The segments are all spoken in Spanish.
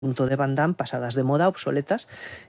punto de Van Damme, pasadas de moda, obsoletas,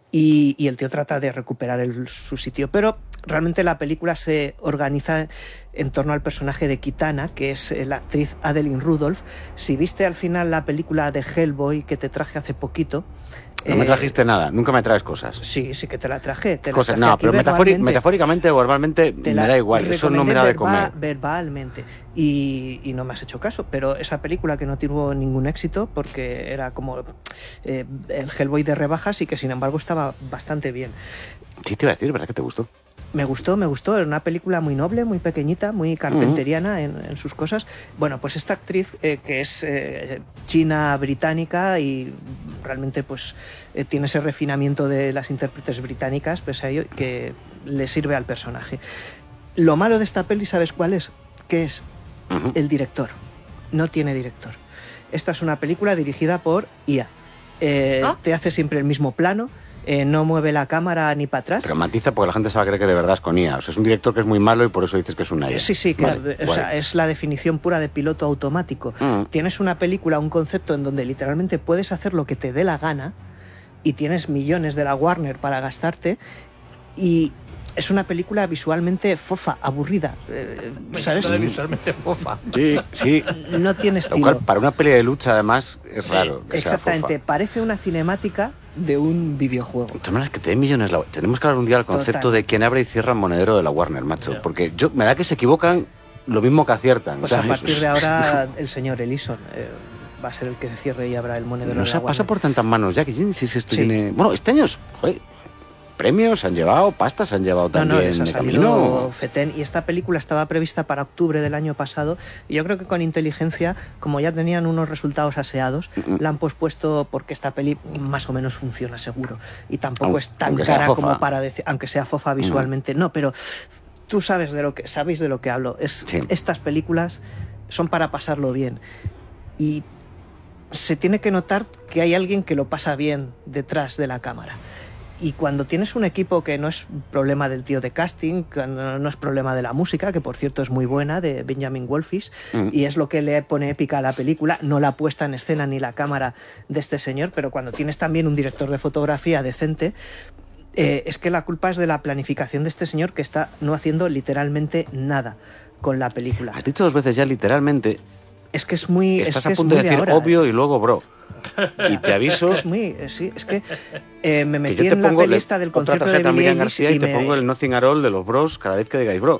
y el tío trata de recuperar su sitio. Pero realmente la película se organiza en torno al personaje de Kitana, que es la actriz Adeline Rudolph. Si viste al final la película de Hellboy que te traje hace poquito... No me trajiste nada, nunca me traes cosas. Sí, sí que te la traje. Cosas, no, pero metafóricamente o verbalmente me da igual, eso no me da de comer. Verbalmente, y no me has hecho caso, pero esa película que no tuvo ningún éxito porque era como el Hellboy de rebajas y que sin embargo estaba bastante bien. Sí, te iba a decir, ¿verdad que te gustó? Me gustó, era una película muy noble, muy pequeñita, muy carpenteriana en sus cosas. Bueno, pues esta actriz que es china-británica y realmente pues tiene ese refinamiento de las intérpretes británicas, pese a ello, que le sirve al personaje. Lo malo de esta peli, ¿sabes cuál es? Que es el director. No tiene director. Esta es una película dirigida por IA. Te hace siempre el mismo plano. No mueve la cámara ni para atrás. Pero matiza porque la gente se va a creer que de verdad es con IA. O sea, es un director que es muy malo y por eso dices que es una IA. Sí, que o sea, es la definición pura de piloto automático. Tienes una película, un concepto en donde literalmente puedes hacer lo que te dé la gana y tienes millones de la Warner para gastarte y es una película visualmente fofa, aburrida. ¿Sabes? Visualmente fofa. Sí. No tiene estilo. Lo cual, para una peli de lucha, además, es raro. Que exactamente, sea fofa. Parece una cinemática de un videojuego. De todas maneras, que te den millones. Tenemos que hablar un día del concepto de quién abre y cierra el monedero de la Warner, macho. Yeah. Porque me da que se equivocan lo mismo que aciertan. Pues ¿sabes? A partir de ahora, el señor Ellison va a ser el que cierre y abra el monedero de la Warner. No se pasa por tantas manos ya, que si esto tiene... Bueno, este año premios se han llevado, pastas se han llevado también de camino. Fetén, y esta película estaba prevista para octubre del año pasado y yo creo que con inteligencia, como ya tenían unos resultados aseados, la han pospuesto porque esta peli más o menos funciona seguro y tampoco es tan cara como para decir, aunque sea fofa visualmente, no, pero tú sabéis de lo que hablo. Estas películas son para pasarlo bien y se tiene que notar que hay alguien que lo pasa bien detrás de la cámara. Y cuando tienes un equipo que no es problema del tío de casting, que no es problema de la música, que por cierto es muy buena, de Benjamin Wolfish, y es lo que le pone épica a la película, no la puesta en escena ni la cámara de este señor, pero cuando tienes también un director de fotografía decente, es que la culpa es de la planificación de este señor que está no haciendo literalmente nada con la película. Has dicho 2 veces ya literalmente. Es que es muy... Estás a punto de decir ahora, obvio y luego bro. Y te aviso... Es que me metí en la peli esta del concierto de Billie Eilish y te pongo el Nothing at All de los Bros cada vez que digáis bro.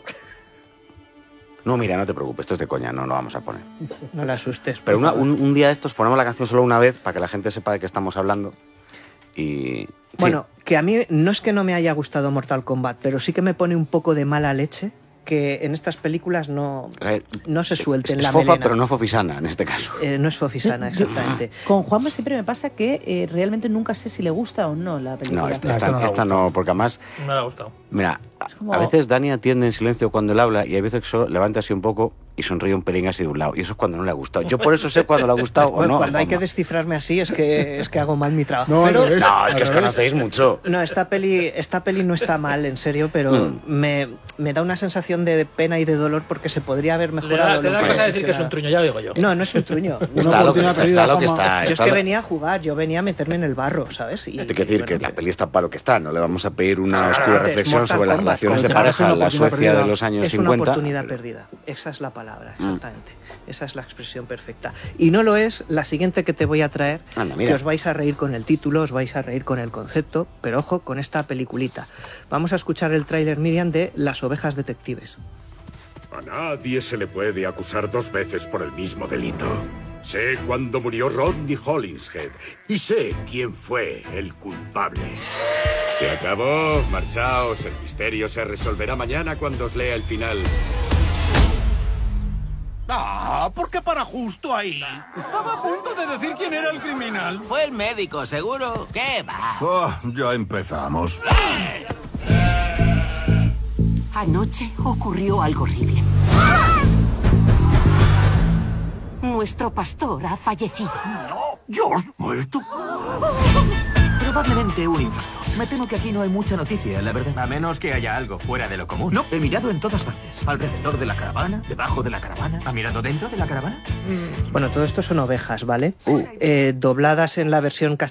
No, mira, no te preocupes, esto es de coña, no lo vamos a poner. No la asustes. Pero un día de estos ponemos la canción solo una vez para que la gente sepa de qué estamos hablando. Y... Bueno, que a mí no es que no me haya gustado Mortal Kombat, pero sí que me pone un poco de mala leche que en estas películas no se suelten la melena. Es fofa, pero no fofisana, en este caso. No es fofisana, exactamente. Con Juanma siempre me pasa que realmente nunca sé si le gusta o no la película. No, esta no, porque además... No le ha gustado. Mira, a veces Dani atiende en silencio cuando él habla y hay veces que solo levanta así un poco y sonríe un pelín así de un lado. Y eso es cuando no le ha gustado. Yo por eso sé cuando le ha gustado o no. Cuando hay que descifrarme así es que hago mal mi trabajo. No, es que os conocéis mucho. No, esta peli no está mal, en serio, pero me da una sensación de pena y de dolor porque se podría haber mejorado. Te da cosa decir que es un truño, ya digo yo. No es un truño. Está lo que está. Yo es que venía a jugar, yo venía a meterme en el barro, ¿sabes? Hay que decir que la peli está para lo que está. No le vamos a pedir una oscura reflexión sobre las relaciones de pareja en la Suecia de los años 50. Es una oportunidad perdida. Esa es la palabra, exactamente. Esa es la expresión perfecta. Y no lo es la siguiente que te voy a traer, que os vais a reír con el título, os vais a reír con el concepto, pero ojo con esta peliculita. Vamos a escuchar el tráiler, Miriam, de Las ovejas detectives. A nadie se le puede acusar 2 veces por el mismo delito. Sé cuándo murió Rodney Hollingshead y sé quién fue el culpable. Se acabó, marchaos, el misterio se resolverá mañana cuando os lea el final. ¿Por qué para justo ahí? Estaba a punto de decir quién era el criminal. Fue el médico, ¿seguro? ¿Qué va? Ya empezamos. Anoche ocurrió algo horrible. Nuestro pastor ha fallecido. No, George muerto. Probablemente un infarto. Me temo que aquí no hay mucha noticia, la verdad. A menos que haya algo fuera de lo común. No, he mirado en todas partes. Alrededor de la caravana, debajo de la caravana. ¿Ha mirado dentro de la caravana? Bueno, todo esto son ovejas, ¿vale? Dobladas en la versión